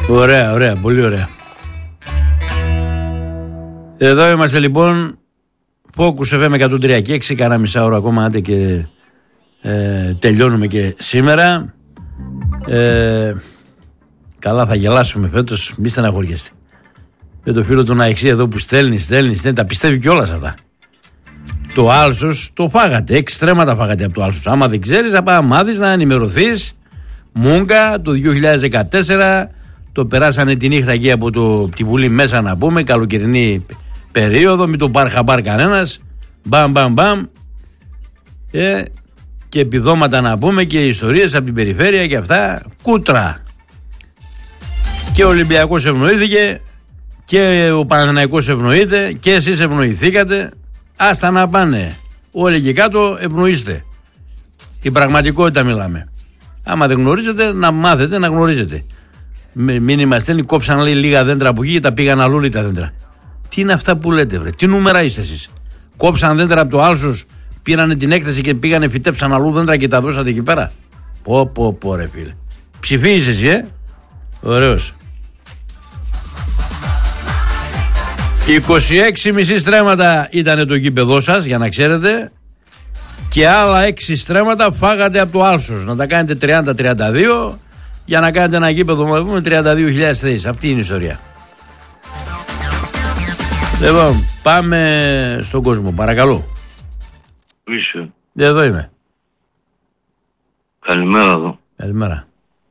Ωραία, ωραία, πολύ ωραία. Εδώ είμαστε λοιπόν. Focus FM 103 και 6, κάνα μισά ώρα ακόμα, άντε και τελειώνουμε και σήμερα. Καλά, θα γελάσουμε φέτος, μη στεναχωριέστε. Και το φίλο του Ναϊξή εδώ που στέλνει, τα πιστεύει κιόλας αυτά. Το Άλσος το φάγατε, 6 στρέμματα φάγατε από το Άλσος. Άμα δεν ξέρεις, θα μάθεις να ενημερωθείς. Μούγκα το 2014 το περάσανε τη νύχτα εκεί από τη Βουλή μέσα, να πούμε, καλοκαιρινή περίοδο, μην το πάρει χαμπάρ κανένας. Μπαμ. Και επιδόματα να πούμε και ιστορίες από την περιφέρεια και αυτά. Κούτρα. Και ο Ολυμπιακός ευνοήθηκε και ο Παναθηναϊκός ευνοείται και εσείς ευνοηθήκατε. Άστα να πάνε. Όλοι εκεί κάτω ευνοείστε. Η πραγματικότητα μιλάμε. Άμα δεν γνωρίζετε, να μάθετε να γνωρίζετε. Μην είμαστε, κόψαν λίγα δέντρα από εκεί και τα πήγαν αλλού τα δέντρα. Τι είναι αυτά που λέτε, βρε? Τι νούμερα είστε εσείς? Κόψαν δέντρα από το Άλσος, πήρανε την έκθεση και πήγανε, φυτέψαν αλλού δέντρα και τα δώσατε εκεί πέρα. Πω ρε φίλε. Ψηφίζεις εσύ, Ωραίος. 26,5 στρέμματα ήταν το γήπεδό σας, για να ξέρετε. Και άλλα 6 στρέμματα φάγατε από το Άλσος. Να τα κάνετε 30-32 για να κάνετε ένα γήπεδο με 32.000 θέσεις. Αυτή είναι η ιστορία. Λοιπόν, πάμε στον κόσμο, παρακαλώ. Είσαι. Εδώ είμαι. Καλημέρα εδώ. Καλημέρα.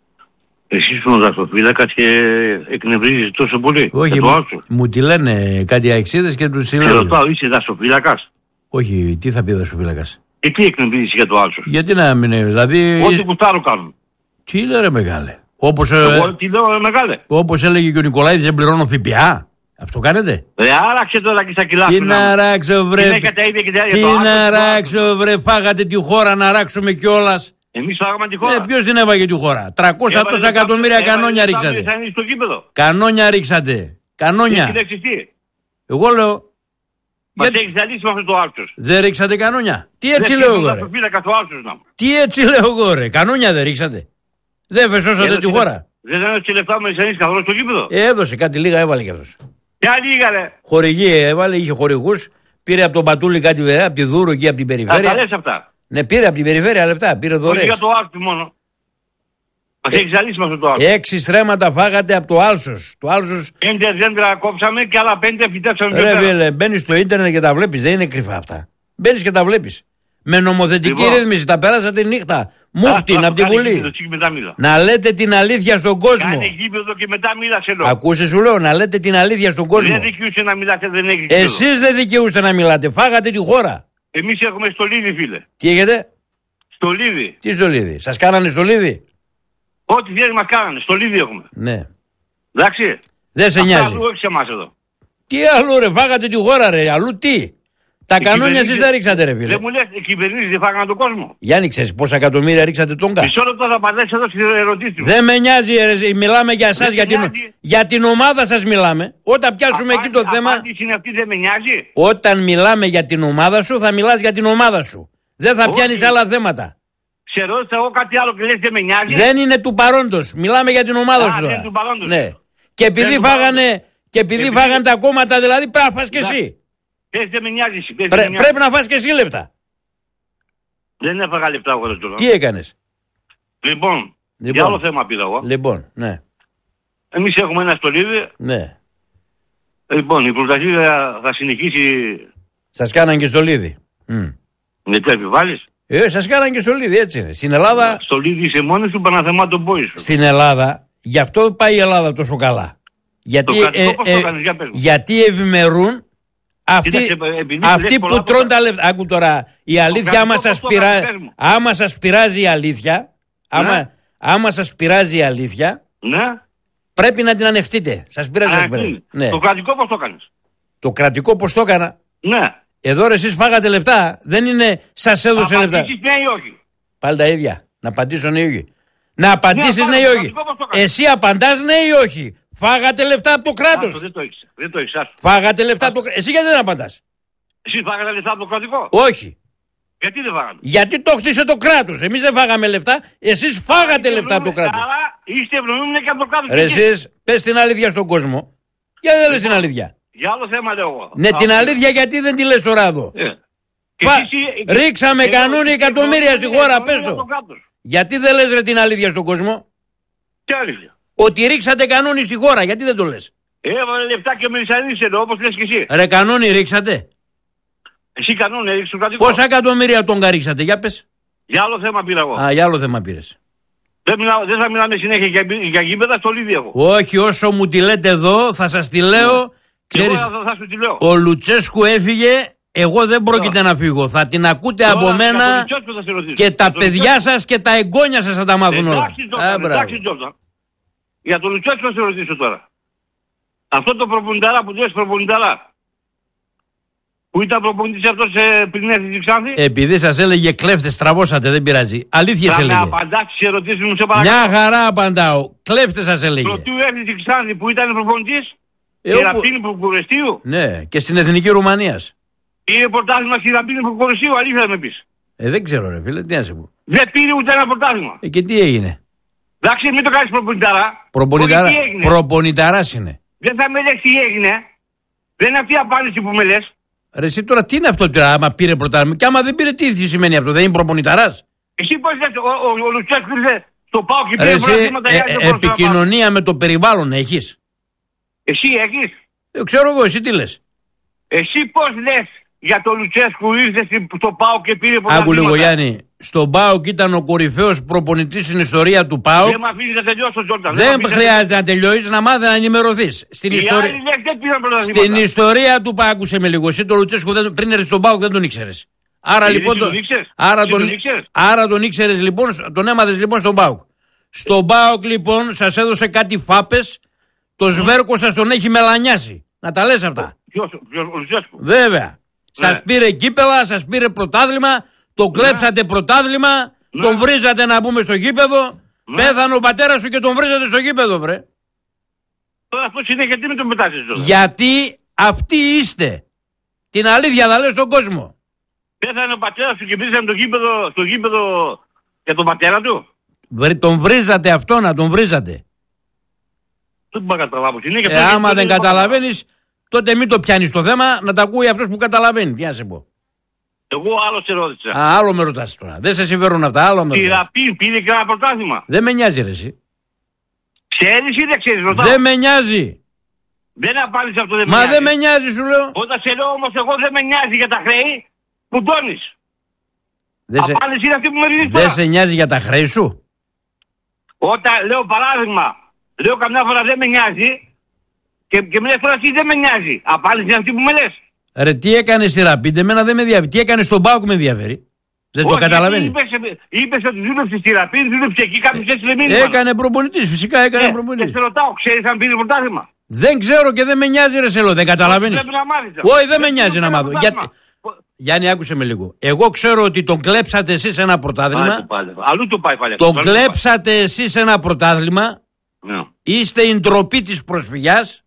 Εσύ είσαι ο δασοφύλακας και εκνευρίζεις τόσο πολύ. Όχι, μου τη λένε κάτι αεξίδες και τους λέω. Ρωτάω, είσαι δασοφύλακας? Όχι, τι θα πει δασοφύλακας? Τι εκνευρίζεις για το Άλσος? Γιατί να μην είναι, δηλαδή... Ό,τι κουστάρω κάνουν. Τι λέει ρε μεγάλε? Εγώ τι λέω ρε μεγάλε? Όπως έλεγε και ο Νικολάηδης, δεν πληρώνω ΦΠΑ. Αυτό κάνετε? Άραξε τώρα και στα κιλά. Τι να ράξω βρε? Τι να ράξω βρε? Φάγατε τη χώρα να ράξουμε κιόλας. Εμείς φάγαμε τη χώρα. Ποιος την έβαγε τη χώρα? 300 τόσα εκατομμύρια κανόνια ρίξατε. Κανόνια ρίξατε. Κανόνια. Εγώ λέω. Μας έχεις ζαλίσει με αυτό το Άλσος. Δεν ρίξατε κανόνια? Τι έτσι λέω εγώ ρε? Τι έτσι λέω εγώ ρε? Κανόνια δεν ρίξατε? Δεν φεσώσατε τη χώρα? Δεν έδωσε λεφτά με ζαλίσει καθόλου στο γήπεδο? Έδωσε κάτι λίγα, έβαλε κι αυτός. Ποια λίγα ρε? Χορηγή έβαλε, είχε χορηγούς. Πήρε από τον Πατούλη κάτι από τη Δούρο και από την περιφέρεια. Τα λες αυτά. Ναι, πήρε από την περιφέρεια λεπτά, πήρε δωρεές. Όχι για το Άλσος μόνο. Μας έχει ζαλίσει με αυτό το Άλσος. 6 στρέμματα φάγατε από το Άλσος. Το Άλσος... 5 δέντρα κόψαμε και άλλα 5 φυτέψαμε. Ρε φίλε, μπαίνεις στο ίντερνετ και τα βλέπεις, δεν είναι κρυφά αυτά. Μπαίνεις και τα βλέπεις. Με νομοθετική ρύθμιση τα περάσατε νύχτα. Μούχτιν από τη Βουλή. Να λέτε την αλήθεια στον κόσμο. Κάνε γήπεδο και μετά μίλασε λόγο. Ακούσε σου λέω, να λέτε την αλήθεια στον κόσμο. Δεν δικαιούσε να μιλάτε, δεν έχει. Εσείς δεν δικαιούστε να μιλάτε. Φάγατε τη χώρα. Εμείς έχουμε στολίδι, φίλε. Τι έχετε? Στολίδι. Τι στολίδι? Σας κάνανε στολίδι? Ό,τι θέλει μας κάνανε. Στολίδι έχουμε. Ναι. Εντάξει. Δεν σε νοιάζει. Αλλού, όχι σε εμάς εδώ. Τι άλλο ρε? Φάγατε τη χώρα ρε. Αλλού τι? Τα κανόνια εσείς δεν ρίξατε ρε φίλε. Δεν μου λες, οι κυβερνήσεις δεν φάγανε τον κόσμο. Γιάννη, ξέρεις πόσα εκατομμύρια ρίξατε τόγκα? Μισό λεπτό θα απαντήσεις εδώ στις ερωτήσεις μου. Δεν με νοιάζει ρε, μιλάμε για εσάς, για την ομάδα σας μιλάμε. Όταν πιάσουμε εκεί το θέμα... Απάντηση είναι αυτή, δεν με νοιάζει. Όταν μιλάμε για την ομάδα σου, θα μιλάς για την ομάδα σου. Δεν θα πιάνεις άλλα θέματα. Σε ρώτησα εγώ κάτι άλλο και λες δεν με νοιάζει. Δεν είναι του παρόντος. Μιλάμε για την ομάδα σου. Δεν είναι του παρόντος. Ναι. Και επειδή φάγανε τα κόμματα, δηλαδή πρέπει να φας και εσύ. Δεν με νοιάζει. Πρέπει να φας και εσύ λεπτά. Δεν έφαγα λεπτά εγώ τώρα. Τι έκανες? Λοιπόν, για άλλο θέμα πήρα εγώ. Λοιπόν, ναι. Εμείς έχουμε ένα στολίδι. Ναι. Λοιπόν, η πρωταθλήτρια θα συνεχίσει. Σας κάναν και στολίδι. Με τι επιβάλλεις? Σας κάναν και στολίδι, έτσι είναι. Στην Ελλάδα... Στολίδι είσαι μόνος του Παναθεμάτων Boys. Στην Ελλάδα, γι' αυτό πάει η Ελλάδα τόσο καλά. Γιατί ευημερούν αυτοί που τρώνε τα λεπτά. Άκου τώρα, η αλήθεια άμα σας πειράζει η αλήθεια, άμα σας πειράζει η αλήθεια, πρέπει να την ανεχτείτε. Σας πειράζει. Το κρατικό πώς το κάνεις? Το κρατικό πώς το έκανα? Ναι. Εδώ ρε εσείς φάγατε λεπτά, δεν είναι σας έδωσε λεπτά. Να απαντήσεις ναι ή όχι? Πάλι τα ίδια, να απαντήσω ναι ή όχι. Να απαντήσεις ναι ή όχι. Εσύ απαντάς ναι ή όχι. Φάγατε λεφτά από το κράτος. Δεν το έχεις. Φάγατε λεφτά από το κράτος. Εσύ γιατί δεν απαντάς? Εσύ φάγατε λεφτά από το κρατικό? Όχι. Γιατί δεν φάγαμε? Γιατί το χτίσε το κράτος. Εμείς δεν φάγαμε λεφτά. Εσείς φάγατε λεφτά από το κράτος. Άρα είστε ευνοούμενοι και από το κράτος. Ρε εσείς πες την αλήθεια στον κόσμο. Γιατί δεν λες την αλήθεια? Για άλλο θέμα λέω εγώ. Ναι, την αλήθεια γιατί δεν τη λες τώρα εδώ? Ρίξαμε κανόνι εκατομμύρια στη χώρα, πες το. Γιατί δεν λες ρε την αλήθεια στον κόσμο? Τι αλήθεια? Ότι ρίξατε κανόνι στη χώρα, γιατί δεν το λες? Έβαλε λεφτά και με εισανίσαι όπως λες και εσύ. Ρε κανόνι ρίξατε? Εσύ κανόνι έριξε το κρατικό. Πόσα εκατομμύρια τον ρίξατε, για πες? Για άλλο θέμα πήρα εγώ. Α, για άλλο θέμα πήρες. Δεν θα μιλάμε συνέχεια για γήπεδα, στο Λίβι έχω. Όχι, όσο μου τη λέτε εδώ θα σας τη λέω. Ξέρεις, εγώ θα σου τη λέω. Ο Λουτσέσκου έφυγε, εγώ δεν πρόκειται να φύγω. Θα την ακούτε από μένα και τα παιδιά σας και τα εγγόνια σας θα τα μάθουν όλα. Εντάξει, Τζόρνταν. Για τον Λουτσέσκου θα σε ρωτήσω τώρα. Αυτό το προπονηταρά που λες προπονηταρά, που ήταν προπονητής αυτός πριν έρθει στη Ξάνθη. Επειδή σας έλεγε κλέφτες, τραβώσατε, δεν πειράζει. Αλήθειες έλεγε. Θα με απαντάς τις ερωτήσεις μου, σε παρακαλώ. Μια χαρά απαντάω. Κλέφτες σας έλεγε. Πρωτού έρθει στη Ξάνθη που ήταν προπονητής. Η Ραμπίνη Προκουρεστίου. Ναι, και στην Εθνική Ρουμανίας. Πήρε πρωτάθλημα στη Ραμπίνη Προκουρεστίου, αλήθεια θα με πεις. Δεν ξέρω ρε φίλε, τι να σε πω. Δεν πήρε ούτε ένα πρωτάθλημα. Και τι έγινε? Εντάξει, μην το κάνεις προπονηταρά. Προπονηταράς είναι. Δεν θα με λες τι έγινε. Δεν είναι αυτή η απάντηση που με λες. Ρε εσύ τώρα τι είναι αυτό τώρα, άμα πήρε πρωτάθλημα? Και άμα δεν πήρε, τι σημαίνει αυτό? Δεν είναι προπονηταράς? Εσύ πώς λες, ο Λουτσέσκου ήρθε στο ΠΑΟΚ και πήρε πρωτάθληματα. Επικοινωνία με το περιβάλλον έχεις? Εσύ έχεις? Ξέρω εγώ, εσύ τι λες? Εσύ πώς λες για τον Λουτσέσκου ήρθε στο ΠΑΟΚ και πήρε πρωτάθληματα? Άκου λίγο Γιάννη, στον ΠΑΟΚ ήταν ο κορυφαίος προπονητής στην ιστορία του ΠΑΟΚ. Δεν με αφήνεις να τελειώσω, Τζόρνταν. Δεν χρειάζεται να τελειώσεις, να μάθεις να ενημερωθείς. Στην ιστορία του ΠΑΟΚ, άκουσε με λίγο. Εσύ τον Λουτσέσκου πριν έρθει στον ΠΑΟΚ δεν τον ήξερες. Άρα λοιπόν. Άρα τον ήξερες λοιπόν, τον έμαθες λοιπόν στον ΠΑΟΚ. Στον ΠΑΟΚ λοιπόν σας έδωσε κάτι φάπες. Το σβέρκο σας τον έχει μελανιάσει. Να τα λες αυτά. Ποιος, ο Λουτσέσκου? Βέβαια. Σας πήρε κύπελα, σας πήρε πρωτάθλημα, τον κλέψατε πρωτάθλημα, τον βρίζατε να μπούμε στο γήπεδο. Πέθανε ο πατέρας σου και τον βρίζατε στο γήπεδο, βρε. Τώρα αυτό είναι γιατί με τον πετάσεις τώρα? Γιατί αυτοί είστε. Την αλήθεια θα λες στον κόσμο. Πέθανε ο πατέρας σου και βρίζανε στο γήπεδο για τον πατέρα του. Τον βρίζατε αυτό, να τον βρίζατε. Δεν μπορώ να καταλάβω. Άμα δεν καταλαβαίνεις, τότε μην το πιάνεις το θέμα, να τα ακούει αυτός που καταλαβαίνει. Τι να σε πω. Εγώ άλλο σε ρώτησα. Άλλο με ρωτάς τώρα. Δεν σε συμφέρουν αυτά. Άλλο με ρωτάς. Η Ραπίν πήρε και ένα πρωτάθλημα. Δεν με νοιάζει ρε εσύ. Ξέρεις ή δεν ξέρεις? Ρωτάω. Δεν με νοιάζει. Δεν απάντησε αυτό, δεν με νοιάζει. Μα δεν με νοιάζει σου λέω. Όταν σε λέω όμως εγώ δεν με νοιάζει για τα χρέη που τόνεις. Απάντηση είναι αυτή που με ρωτήσεις τώρα. Δεν σε νοιάζει για τα χρέη σου? Όταν λέω παράδειγμα, λέω καμιά φορά δεν με νοιάζει και μια φορά εσύ δεν με νοιάζει. Απάντηση είναι αυτή που με λες. Ρε τι έκανε στη Ραπίν, εμένα δεν με ενδιαφέρει. Τι έκανε στον ΠΑΟΚ με ενδιαφέρει. Δεν το καταλαβαίνει. Είπες ότι δούλεψε στη Ραπίν, δούλεψε εκεί, κάποιος έστειλε μήνυμα. Έκανε προπονητής, φυσικά έκανε προπονητής. Σε ρωτάω, ξέρεις αν πήρε πρωτάθλημα? Δεν ξέρω και δεν με νοιάζει ρε σελό, δεν καταλαβαίνεις. Όχι, δεν με νοιάζει να μάθω. Γιάννη, άκουσε με λίγο. Εγώ ξέρω ότι τον κλέψατε εσείς ένα πρωτάθλημα. Αλλού το πάει πάλι. Τον κλέψατε εσείς ένα πρωτάθλημα. Είστε η ντροπή της προσφυγιάς.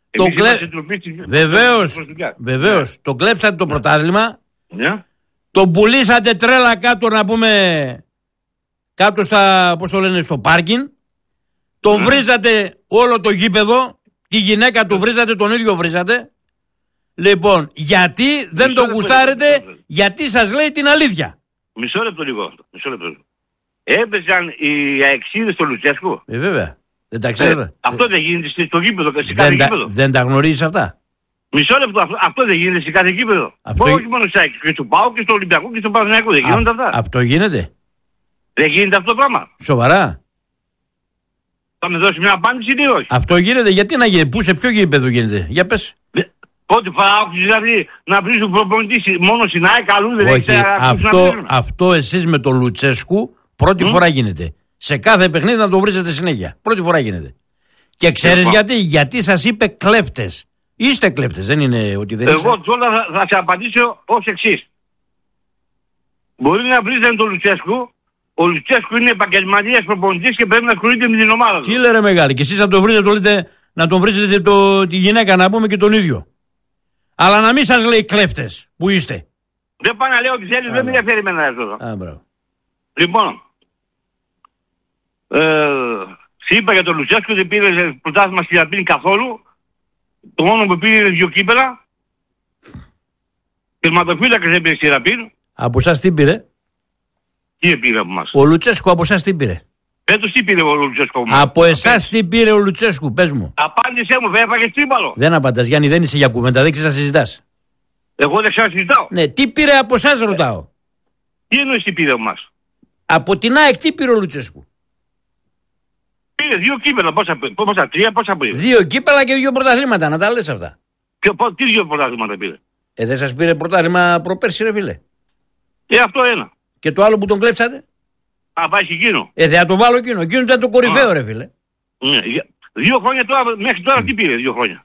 Βεβαίως, το κλέψατε το πρωτάθλημα. Τον πουλήσατε τρέλα κάτω να πούμε, κάτω στα, πώς το λένε, στο πάρκινγκ. Τον βρίζατε όλο το γήπεδο. Τη γυναίκα του βρίζατε, τον ίδιο βρίζατε. Λοιπόν, γιατί δεν το γουστάρετε, γιατί σας λέει την αλήθεια. Μισό λεπτό λίγο. Έπαιζαν οι αεξίδες στο Λουτσέσκου. Βέβαια. Δεν τα ξέρετε. Αυτό δεν γίνεται στο γήπεδο, σε κάθε γήπεδο. Δεν τα γνωρίζεις αυτά. Μισό λεπτό, αυτό δεν γίνεται σε κάθε γήπεδο. Όχι μόνο σε ΑΕΚ, και στο ΠΑΟΚ και στο Ολυμπιακό και στο Παναθηναϊκό. Δεν γίνονται αυτά. Αυτό γίνεται. Δεν γίνεται αυτό το πράγμα. Σοβαρά. Θα με δώσει μια απάντηση ή όχι? Αυτό γίνεται, γιατί να γίνεται, πού σε ποιο γήπεδο γίνεται, για πες. Πρώτη φορά άκουσες δηλαδή να βρεις τον προπονητή μόνο στην ΑΕΚ, αλλού δεν έχεις αυτό εσείς με τον Λουτσέσκου πρώτη φορά γίνεται. Σε κάθε παιχνίδι να το βρίζετε συνέχεια. Πρώτη φορά γίνεται. Και ξέρεις γιατί? Γιατί σας είπε κλέπτες. Είστε κλέπτες, δεν είναι ότι δεν είστε. Εγώ τώρα θα σε απαντήσω ως εξής. Μπορεί να βρίζετε τον Λουτσέσκου. Ο Λουτσέσκου είναι επαγγελματίας προπονητής και πρέπει να ασχολείται με την ομάδα του. Τι λέτε μεγάλη, και εσείς θα τον βρίζετε, το λέτε, να τον βρίζετε τη γυναίκα να πούμε και τον ίδιο. Αλλά να μην σας λέει κλέφτες που είστε. Δεν πάω να λέω ότι θέλεις, δεν με ενδιαφέρει εμένα αυτό. Μπράβο. Λοιπόν, είπα για τον Λουτσέσκο, δεν πήρε πρωτάθλημα στη Λαπίνη καθόλου. Το μόνο που πήρε είναι 2 κύπελα. Τερματοφύλακας δεν πήρε στη Λαπίνη. Από εσάς τι πήρε? Τι πήρε από εμάς? Ο Λουτσέσκου από εσάς τι πήρε? Φέτος τι πήρε ο Λουτσέσκο? Από εσάς τι πήρε ο Λουτσέσκου, πες μου. Απάντησέ μου, έφαγες τρίπαλο. Δεν απαντάς, Γιάννη, δεν είσαι για κουβέντα, δεν ξέρεις να συζητάς. Εγώ δεν ξανασυζητάω. Ναι, τι πήρε από εσάς ρωτάω. Τι εννοείς τι πήρε από εμάς? Από την ΑΕΚ τι πήρε ο Λουτσέσκου? Πήρε 2 κύπελα, πόσα 3, πόσα πήρε? 2 κύπελα και 2 πρωταθλήματα, να τα λες αυτά. Τι 2 πρωταθλήματα πήρε? Δεν σας πήρε πρωτάθλημα προπέρσι, ρε φίλε? Αυτό ένα. Και το άλλο που τον κλέψατε? Πάει και εκείνο. Θα το βάλω εκείνο. Εκείνο ήταν το κορυφαίο, ρε φίλε. Ναι. 2 χρόνια τώρα, μέχρι τώρα τι πήρε 2 χρόνια?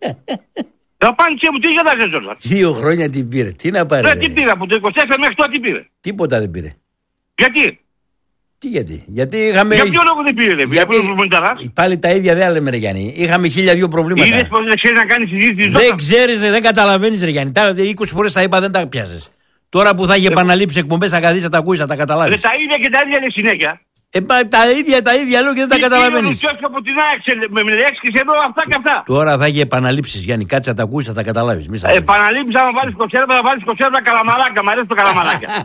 Απάντησέ μου, τι για να ζες όλα. 2 χρόνια τι πήρε, τι να πάρει? Τι πήρε, από το 24 μέχρι τώρα τι πήρε? Τίποτα δεν πήρε. Γιατί? Γιατί είχαμε. Για ποιο λόγο δεν πήρε, ρε? Πάλι τα ίδια δεν λέμε, ρε Γιάννη. Είχαμε 1002 προβλήματα. Είδες πως δεν ξέρεις να κάνεις συζήτηση? Δεν ξέρεις, δεν καταλαβαίνεις, ρε Γιάννη. 20 φορές τα είπα, δεν τα πιάσες. Τώρα που θα έχει επαναλήψει εκπομπές, θα καθίσεις, θα τα ακούσεις, θα τα καταλάβεις. Τα ίδια και τα ίδια λέει συνέχεια. Τα ίδια λέω και δεν τα καταλαβαίνεις. Από την ΑΕΚ με λέξεις εδώ αυτά και αυτά. Τώρα θα έχει επαναλήψεις, Γιάννη. Κάτσε να τα ακούσεις, θα τα καταλάβεις. Επαναλήψεις, άμα βάλεις κονσέρβα, θα βάλεις κονσέρβα καλαμαράκια. Μ' αρέσει το καλαμαράκια.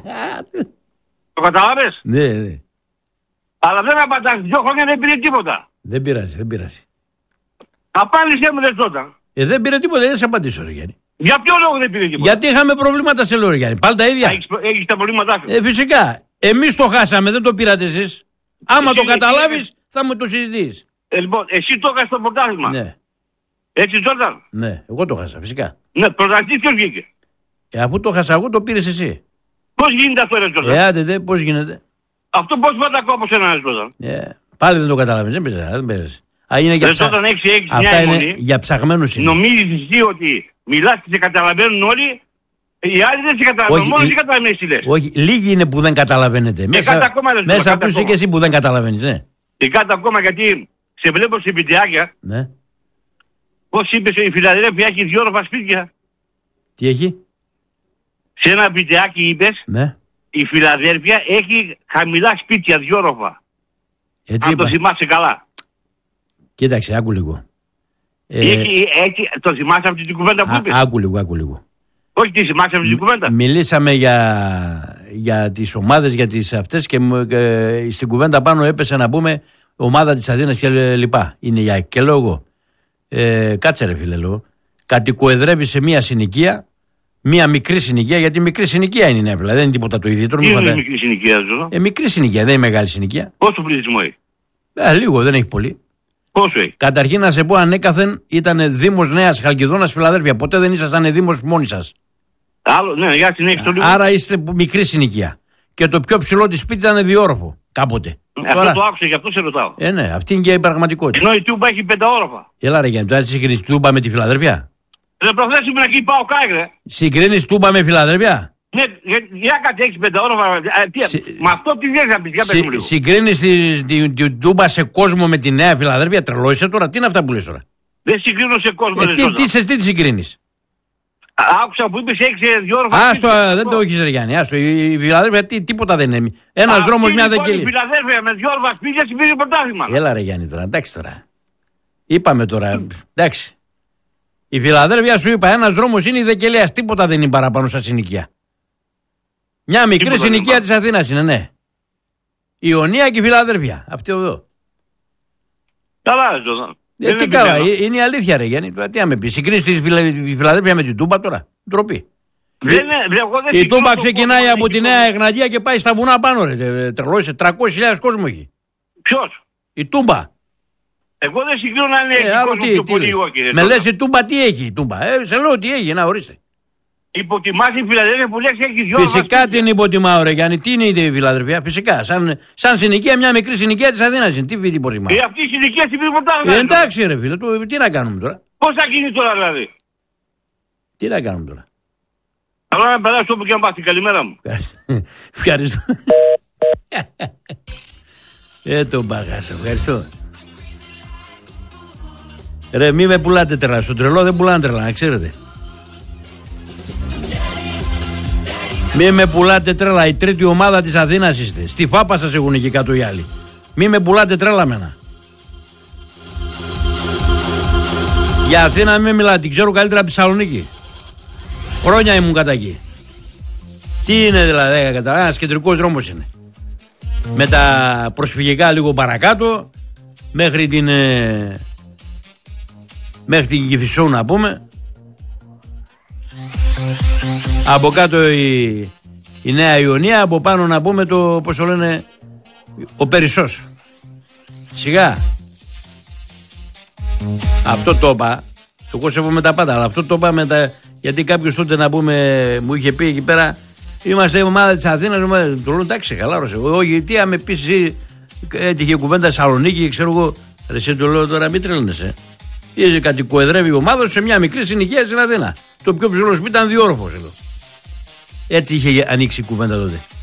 Το καταλάβες? Ναι. Αλλά δεν απαντάς, 2 χρόνια δεν πήρε τίποτα. Δεν πειράζει. Απάντησέ μου δεν τότε. Δεν πήρε τίποτα, δεν σε απαντήσω, ρε Γιάννη. Για ποιο λόγο δεν πήρε τίποτα? Γιατί είχαμε προβλήματα σε λέω, ρε Γιάννη. Πάλι τα ίδια. Έχεις τα προβλήματά σου. Φυσικά. Εμείς το χάσαμε, δεν το πήρατε εσείς. Άμα το καταλάβεις, θα μου το συζητείς. Λοιπόν, εσύ το έχασες το πρωτάθλημα. Ναι. Έτσι τότε. Ναι, εγώ το χάσα, φυσικά. Ναι, πρωταθλητής ποιος βγήκε? Αφού το χάσα εγώ, το πήρες εσύ. Πώς γίνεται αυτό, ρε τότε? Άντε, πώς γίνεται? Αυτό πώς θα τα ακούω από σένα, ρε τότε? Πάλι δεν το καταλάβεις, δεν πήρες. Είναι για αυτά είναι για ψαγμένους είναι. Νομίζεις εσύ ότι μιλάς και σε καταλαβαίνουν όλοι? Οι άλλοι δεν σε καταλαβαίνουν, μόνο εσύ καταλαβαίνεις τι λες. Όχι, λίγοι είναι που δεν καταλαβαίνετε. Μέσα από τους και εσύ που δεν καταλαβαίνεις, ναι. Και κάτω ακόμα γιατί σε βλέπω σε βιντεάκια. Ναι. Πώς είπες η Φιλαδέλφια έχει 2 όροφα σπίτια? Τι έχει? Σε ένα βιντεάκι είπες, ναι. Η Φιλαδέλφια έχει χαμηλά σπίτια 2 όροφα. Έτσι αν είπα. Το θυμάσαι καλά. Κοίταξε, άκου λίγο. Το θυμάσαι αυτή την κουβέντα που είπες? Άκου λίγο. Όχι, τι θυμάσαι αυτή την κουβέντα? Μιλήσαμε για τις ομάδες, για τις αυτές και στην κουβέντα πάνω έπεσε να πούμε ομάδα της Αθήνας και λοιπά. Είναι για και λόγο. Κάτσε ρε φίλε λόγο. Κατοικοεδρεύει σε μια συνοικία, μια μικρή συνοικία, γιατί μικρή συνοικία είναι η Νέα, δεν είναι τίποτα το ίδιο. Τι είναι μικρή συνοικία, Ζω? Μικρή συνοικία, δεν είναι μεγάλη συνοικία. Πόσο πληθυσμό έχει? Λίγο, δεν έχει πολύ. Πόσο έχει? Καταρχήν να σε πω, ανέκαθεν ήταν Δήμος Νέας Χαλκιδόνας Φιλαδέλφια. Ποτέ δεν ήσασταν Δήμος μόνοι σας. Άλλο, ναι, για συνέχιση το λίγο. Άρα είστε μικρή συνοικία. Και το πιο ψηλό της σπίτι ήταν 2 όροφο κάποτε. Αυτό το άκουσα, γι' αυτό σε ρωτάω. Ναι, αυτή είναι και η πραγματικότητα. Ενώ η Τούμπα έχει 5 όροφα. Έλα ρε Γιάννη, τώρα συγκρίνεις Τούμπα με τη Φιλαδέλφια? Δεν προθέσουμε να εκεί πάω κάγκρε. Συγκρίνεις Τούμπα με Φιλαδέλφια? Ναι, για κάτι έχεις 5 όροφα. Με αυτό τι βγαίνει να πεις, για πες μου λίγο. Συγκρίνεις την Τούμπα σε κόσμο με τη Νέα Φιλαδέλφια? Τρελόισε τώρα, τι είναι αυτά που λες τώρα? Δεν συγκρίνω σε κόσμο. Τι συγκρίνεις? Άκουσα που είπες έχεις 2 όροφα. Άστο, δεν το έχεις ρε Γιάννη. Άστο, η Φιλαδέλφια τίποτα δεν είναι. Ένας δρόμος, μια δεκελή. Η Φιλαδέλφια με 2 όροφα σπίτια συμπήρε πρωτάθλημα. Έλα ρε Γιάννη τώρα, εντάξει τώρα. Είπαμε τώρα, εντάξει. Η Φιλαδέλφια σου είπα, ένας δρόμος είναι η Δεκελέας, τίποτα δεν είναι παραπάνω σαν συνοικία. Μια μικρή συνοικία της Αθήνας είναι, ναι. Η Ιωνία και η Φιλαδέλφια, αυτή εδώ. Καλά, Ζω. Τι καλά, είναι η αλήθεια ρε Γιάννη. Τι να με πει, συγκρίνεις τη Φιλαδέλφια με την Τούμπα τώρα? Ντροπή. Η Τούμπα ξεκινάει από τη Νέα Εγνατία και πάει στα βουνά πάνω ρε. Τρελώσε, 300.000 κόσμο έχει. Ποιος? Η Τούμπα. Εγώ δεν συγκρίνω να είναι κόσμο πιο πολύ εγώ, κύριε. Με λες η Τούμπα τι έχει η Τούμπα? Σε λέω τι έχει, να ορίστε. Υποτιμάς η Φιλαδέλφια που λες έχει 2 όροφα. Φυσικά την υποτιμάω ρε Γιάννη. Τι είναι η Φιλαδέλφια? Φυσικά. Σαν συνοικία, μια μικρή συνοικία της Αθήνας είναι. Τι υποτιμάω? Αυτή η συνοικία στην πρωτάθλημα. Εντάξει ρε φίλε, τι να κάνουμε τώρα? Πώς θα γίνει τώρα δηλαδή? Τι να κάνουμε τώρα? Αλλά να περάσω όπου και να πάθει. Καλημέρα μου. Ευχαριστώ. Τον παγάσα, ευχαριστώ. Ρε μη με πουλάτε τρελά. Στο τρελό δεν πουλάνε τρελά, να ξέρετε. Μη με πουλάτε τρέλα. Η τρίτη ομάδα της Αθήνας είστε. Στη Φάπα σας έχουν εκεί κάτω οι άλλοι. Μη με πουλάτε τρέλα μένα. Για Αθήνα μην μιλάτε. Την ξέρω καλύτερα από τη Θεσσαλονίκη. Χρόνια ήμουν κατά εκεί. Τι είναι δηλαδή, ένας κεντρικός δρόμος είναι. Με τα προσφυγικά λίγο παρακάτω μέχρι την Κηφισό να πούμε. Από κάτω η Νέα Ιωνία, από πάνω να πούμε το, πώς το λένε, ο Περισσός. Σιγά. Αυτό το είπα. Εγώ σέβομαι τα πάντα, αλλά αυτό το είπα γιατί κάποιος τότε να πούμε μου είχε πει εκεί πέρα, είμαστε η ομάδα της Αθήνας. Του λέω εντάξει, χαλάρωσε. Όχι, τι άμε πεις εσύ, έτυχε κουβέντα Θεσσαλονίκη, ξέρω εγώ. Εσύ του λέω τώρα μην τρελνεσαι. Κατοικοεδρεύει η ομάδα σε μια μικρή συνοικία στην Αθήνα. Το πιο ψηλό σπίτι ήταν 2 όροφος. Έτσι είχε ανοίξει η κουβέντα τότε.